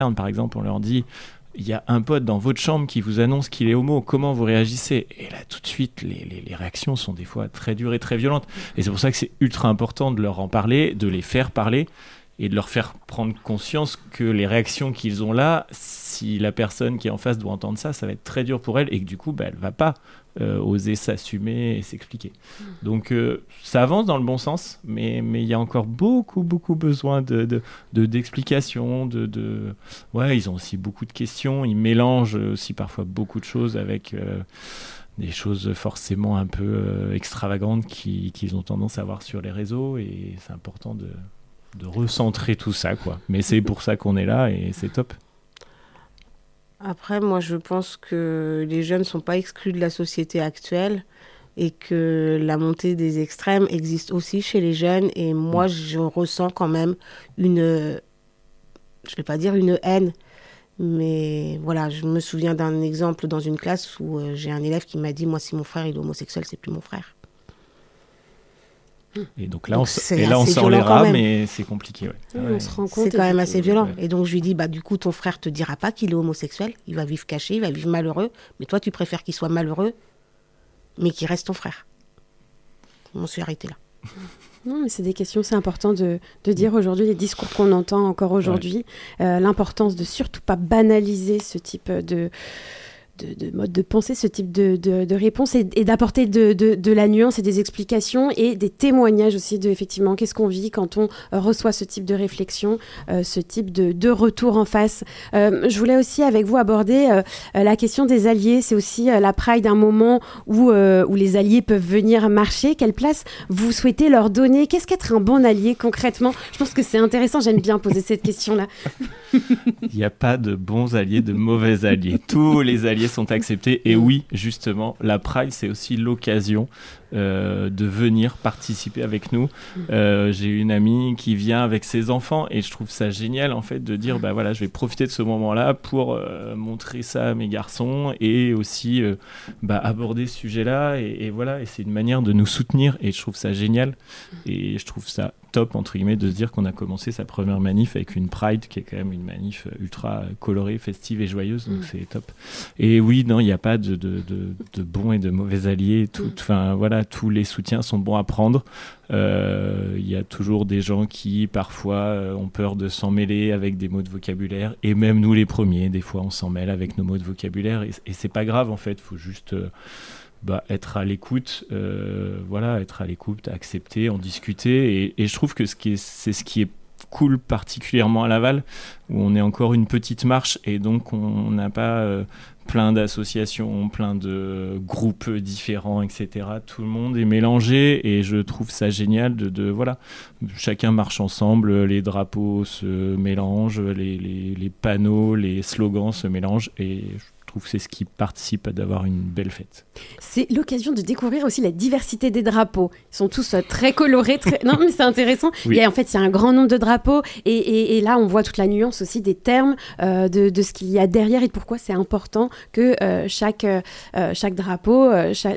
par exemple, on leur dit il y a un pote dans votre chambre qui vous annonce qu'il est homo, comment vous réagissez? Et là, tout de suite, les réactions sont des fois très dures et très violentes. Et c'est pour ça que c'est ultra important de leur en parler, de les faire parler et de leur faire prendre conscience que les réactions qu'ils ont là, si la personne qui est en face doit entendre ça, ça va être très dur pour elle et que du coup, elle ne va pas oser s'assumer et s'expliquer. Donc, ça avance dans le bon sens, mais il y a encore beaucoup besoin d'explications. Ouais, ils ont aussi beaucoup de questions. Ils mélangent aussi parfois beaucoup de choses avec des choses forcément un peu extravagantes qu'ils ont tendance à voir sur les réseaux. Et c'est important de recentrer tout ça, quoi. Mais c'est pour ça qu'on est là et c'est top. Après, moi, je pense que les jeunes ne sont pas exclus de la société actuelle et que la montée des extrêmes existe aussi chez les jeunes. Et moi, je ressens quand même je ne vais pas dire une haine, mais voilà, je me souviens d'un exemple dans une classe où j'ai un élève qui m'a dit, moi, si mon frère il est homosexuel, c'est plus mon frère. Et donc là, Donc on c'est sort assez les violent quand rats, même. mais c'est compliqué. Ouais. On se rend compte. C'est quand même assez violent. Ouais. Et donc je lui dis, du coup, ton frère te dira pas qu'il est homosexuel, il va vivre caché, il va vivre malheureux, mais toi, tu préfères qu'il soit malheureux, mais qu'il reste ton frère. Je m'en suis arrêtée là. Non, mais c'est des questions, c'est important de dire aujourd'hui, les discours qu'on entend encore aujourd'hui, l'importance de surtout pas banaliser ce type de mode de pensée, ce type de réponse et d'apporter de la nuance et des explications et des témoignages aussi de effectivement qu'est-ce qu'on vit quand on reçoit ce type de réflexion, ce type de retour en face. Je voulais aussi avec vous aborder la question des alliés. C'est aussi la Pride, un moment où les alliés peuvent venir marcher. Quelle place vous souhaitez leur donner? Qu'est-ce qu'être un bon allié concrètement? Je pense que c'est intéressant, j'aime bien poser cette question-là. Il n'y a pas de bons alliés, de mauvais alliés. Tous les alliés sont acceptés. Et oui, justement, la Pride, c'est aussi l'occasion de venir participer avec nous. J'ai une amie qui vient avec ses enfants et je trouve ça génial en fait de dire voilà, je vais profiter de ce moment-là pour montrer ça à mes garçons et aussi aborder ce sujet-là et voilà, et c'est une manière de nous soutenir et je trouve ça génial et je trouve ça top entre guillemets de se dire qu'on a commencé sa première manif avec une Pride qui est quand même une manif ultra colorée, festive et joyeuse, donc c'est top. Et oui, non, il n'y a pas de bons et de mauvais alliés, enfin voilà, tous les soutiens sont bons à prendre. Il y a toujours des gens qui parfois ont peur de s'en mêler avec des mots de vocabulaire et même nous les premiers, des fois on s'en mêle avec nos mots de vocabulaire et c'est pas grave en fait, il faut juste être à l'écoute, être à l'écoute, accepter, en discuter et je trouve que c'est ce qui est cool particulièrement à Laval où on est encore une petite marche et donc on n'a pas plein d'associations, plein de groupes différents, etc. Tout le monde est mélangé et je trouve ça génial voilà, chacun marche ensemble, les drapeaux se mélangent, les panneaux, les slogans se mélangent et je trouve que c'est ce qui participe à d'avoir une belle fête. C'est l'occasion de découvrir aussi la diversité des drapeaux. Ils sont tous très colorés. Non, mais c'est intéressant. Oui. Il y a un grand nombre de drapeaux. Et là, on voit toute la nuance aussi des termes, de ce qu'il y a derrière et de pourquoi c'est important que chaque drapeau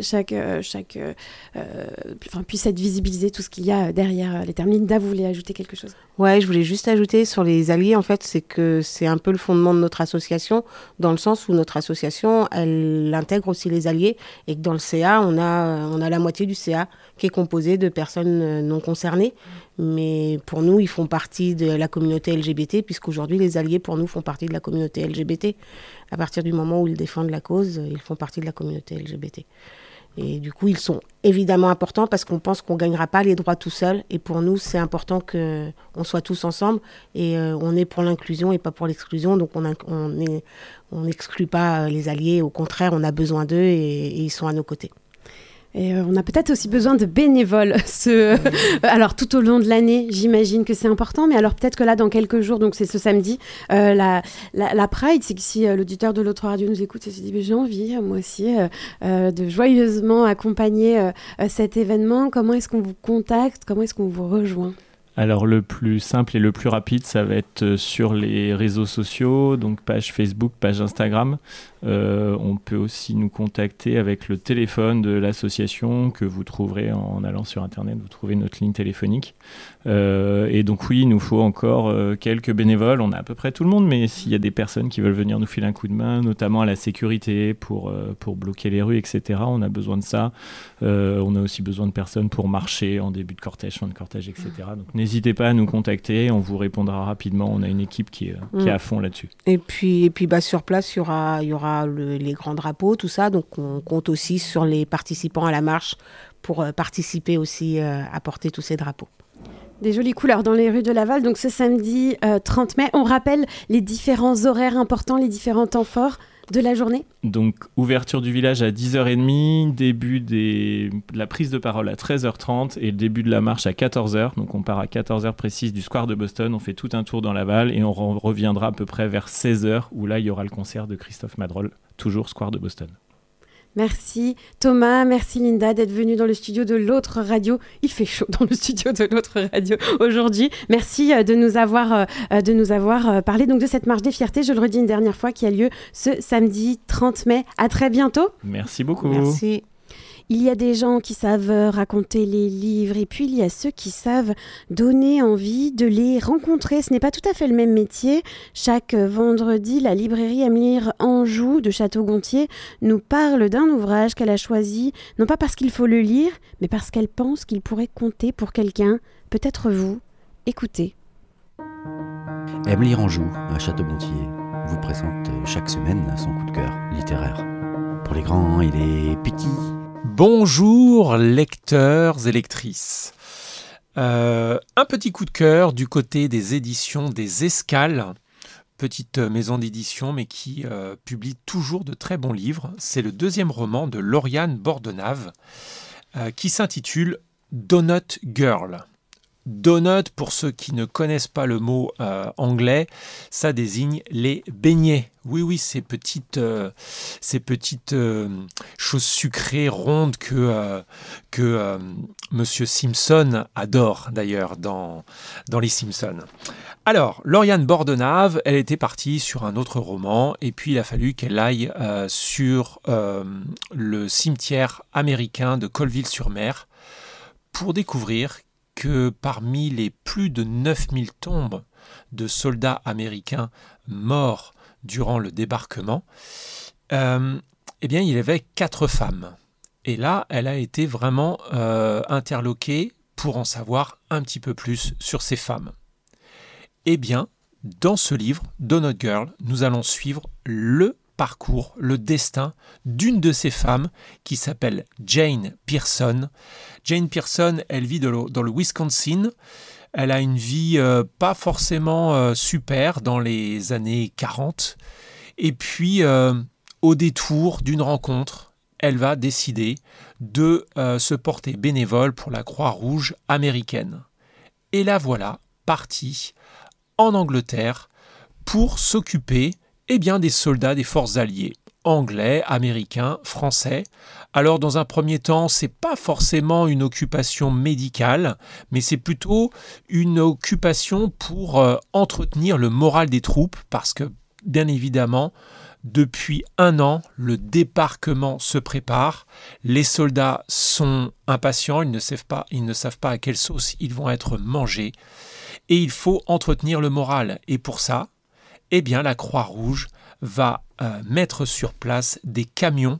puisse être visibilisé, tout ce qu'il y a derrière les termes. Linda, vous voulez ajouter quelque chose? Ouais, je voulais juste ajouter sur les alliés, en fait, c'est que c'est un peu le fondement de notre association, dans le sens où notre association, elle intègre aussi les alliés, et que dans le CA, on a la moitié du CA qui est composé de personnes non concernées, mais pour nous, ils font partie de la communauté LGBT, puisqu'aujourd'hui, les alliés, pour nous, font partie de la communauté LGBT. À partir du moment où ils défendent la cause, ils font partie de la communauté LGBT. Et du coup, ils sont évidemment importants parce qu'on pense qu'on ne gagnera pas les droits tout seul. Et pour nous, c'est important qu'on soit tous ensemble. Et on est pour l'inclusion et pas pour l'exclusion. Donc, on n'exclut pas les alliés. Au contraire, on a besoin d'eux et ils sont à nos côtés. Et on a peut-être aussi besoin de bénévoles. Alors, tout au long de l'année, j'imagine que c'est important. Mais alors, peut-être que là, dans quelques jours, donc c'est ce samedi, la Pride, c'est que si l'auditeur de l'autre radio nous écoute et se dit « j'ai envie, moi aussi, de joyeusement accompagner cet événement », comment est-ce qu'on vous contacte? Comment est-ce qu'on vous rejoint? Alors le plus simple et le plus rapide, ça va être sur les réseaux sociaux, donc page Facebook, page Instagram. On peut aussi nous contacter avec le téléphone de l'association que vous trouverez en allant sur Internet, vous trouvez notre ligne téléphonique. Et donc oui, il nous faut encore quelques bénévoles, on a à peu près tout le monde, mais s'il y a des personnes qui veulent venir nous filer un coup de main, notamment à la sécurité, pour bloquer les rues, etc., on a besoin de ça. On a aussi besoin de personnes pour marcher en début de cortège, fin de cortège, etc. Donc n'hésitez pas à nous contacter, on vous répondra rapidement. On a une équipe qui est à fond là-dessus. Et puis sur place, il y aura les grands drapeaux, tout ça. Donc on compte aussi sur les participants à la marche pour participer aussi à porter tous ces drapeaux. Des jolies couleurs dans les rues de Laval. Donc ce samedi 30 mai, on rappelle les différents horaires importants, les différents temps forts de la journée. Donc ouverture du village à 10h30, début de la prise de parole à 13h30 et le début de la marche à 14h. Donc on part à 14h précise du Square de Boston, on fait tout un tour dans Laval et on reviendra à peu près vers 16h où là il y aura le concert de Christophe Madrol, toujours Square de Boston. Merci Thomas, merci Linda d'être venue dans le studio de l'autre radio. Il fait chaud dans le studio de l'autre radio aujourd'hui. Merci de nous avoir parlé donc de cette marche des fiertés, je le redis une dernière fois, qui a lieu ce samedi 30 mai. À très bientôt. Merci beaucoup. Merci. Il y a des gens qui savent raconter les livres et puis il y a ceux qui savent donner envie de les rencontrer. Ce n'est pas tout à fait le même métier. Chaque vendredi, la librairie Aime Lire Anjou de Château-Gontier nous parle d'un ouvrage qu'elle a choisi, non pas parce qu'il faut le lire, mais parce qu'elle pense qu'il pourrait compter pour quelqu'un, peut-être vous. Écoutez. Aime Lire Anjou à Château-Gontier vous présente chaque semaine son coup de cœur littéraire. Pour les grands et les petits. Bonjour lecteurs et lectrices. Un petit coup de cœur du côté des éditions des Escales, petite maison d'édition mais qui publie toujours de très bons livres. C'est le deuxième roman de Lauriane Bordenave qui s'intitule Donut Girl. Donut, pour ceux qui ne connaissent pas le mot anglais, ça désigne les beignets. Oui, ces petites choses sucrées, rondes que Monsieur Simpson adore d'ailleurs dans les Simpsons. Alors, Lauriane Bordenave, elle était partie sur un autre roman et puis il a fallu qu'elle aille sur le cimetière américain de Colville-sur-Mer pour découvrir que parmi les plus de 9000 tombes de soldats américains morts durant le débarquement, il y avait 4 femmes. Et là, elle a été vraiment interloquée pour en savoir un petit peu plus sur ces femmes. Eh bien, dans ce livre, Donut Girl, nous allons suivre le parcours, le destin d'une de ces femmes qui s'appelle Jane Pearson. Jane Pearson, elle vit dans le Wisconsin. Elle a une vie pas forcément super dans les années 40. Et puis, au détour d'une rencontre, elle va décider de se porter bénévole pour la Croix-Rouge américaine. Et la voilà partie en Angleterre pour s'occuper des soldats des forces alliées, anglais, américains, français. Alors dans un premier temps, c'est pas forcément une occupation médicale, mais c'est plutôt une occupation pour entretenir le moral des troupes, parce que bien évidemment, depuis 1 an, le débarquement se prépare. Les soldats sont impatients, ils ne savent pas à quelle sauce ils vont être mangés, et il faut entretenir le moral. Et pour ça, la Croix-Rouge va mettre sur place des camions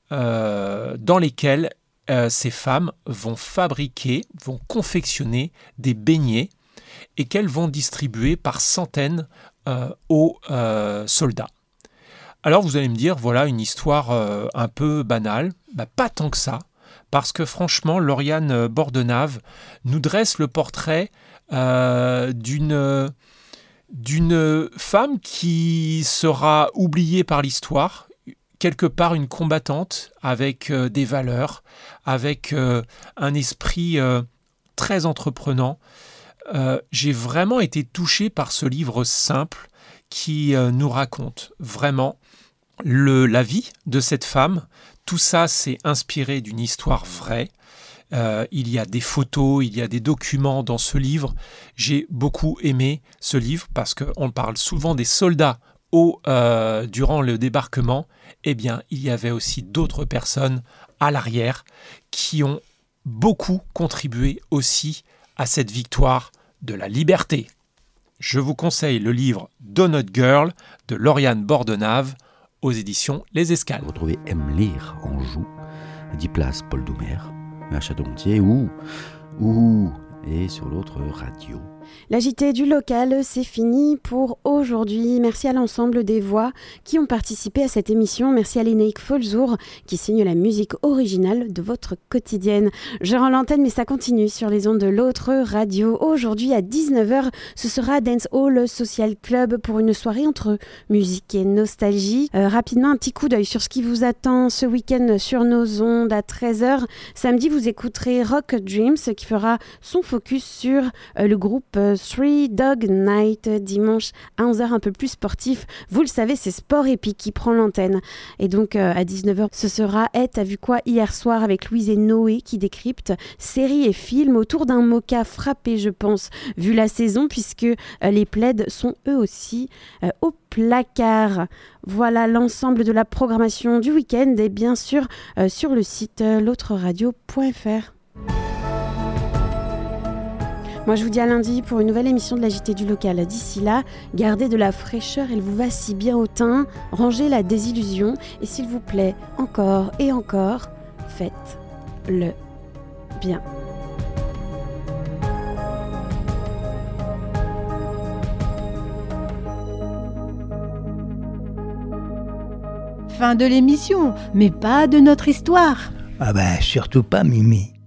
dans lesquels ces femmes vont confectionner des beignets et qu'elles vont distribuer par centaines aux soldats. Alors vous allez me dire, voilà une histoire un peu banale. Pas tant que ça, parce que franchement, Lauriane Bordenave nous dresse le portrait d'une femme qui sera oubliée par l'histoire, quelque part une combattante avec des valeurs, avec un esprit très entreprenant. J'ai vraiment été touché par ce livre simple qui nous raconte vraiment la vie de cette femme. Tout ça, c'est inspiré d'une histoire vraie. il y a des photos, il y a des documents dans ce livre. J'ai beaucoup aimé ce livre parce qu'on parle souvent des soldats durant le débarquement. Eh bien, il y avait aussi d'autres personnes à l'arrière qui ont beaucoup contribué aussi à cette victoire de la liberté. Je vous conseille le livre Donut Girl de Lauriane Bordenave aux éditions Les Escales. Retrouvez Aime lire en joue, 10 places Paul Doumer, à Château-Gontier et sur l'autre radio. La JT du local, c'est fini pour aujourd'hui. Merci à l'ensemble des voix qui ont participé à cette émission. Merci à Lénaïque Folzour qui signe la musique originale de votre quotidienne. Je rends l'antenne, mais ça continue sur les ondes de l'autre radio. Aujourd'hui à 19h, ce sera Dance Hall Social Club pour une soirée entre musique et nostalgie. Rapidement, un petit coup d'œil sur ce qui vous attend ce week-end sur nos ondes à 13h. Samedi, vous écouterez Rock Dreams qui fera son focus sur le groupe Three Dog Night, dimanche à 11h, un peu plus sportif. Vous le savez, c'est Sport Épique qui prend l'antenne. Et donc à 19h, ce sera T'as vu quoi hier soir avec Louise et Noé qui décryptent séries et films autour d'un mocha frappé, je pense, vu la saison, puisque les plaids sont eux aussi au placard. Voilà l'ensemble de la programmation du week-end et bien sûr sur le site l'autreradio.fr. Moi, je vous dis à lundi pour une nouvelle émission de la JT du local. D'ici là, gardez de la fraîcheur, elle vous va si bien au teint. Rangez la désillusion et s'il vous plaît, encore et encore, faites-le bien. Fin de l'émission, mais pas de notre histoire. Ah bah surtout pas Mimi.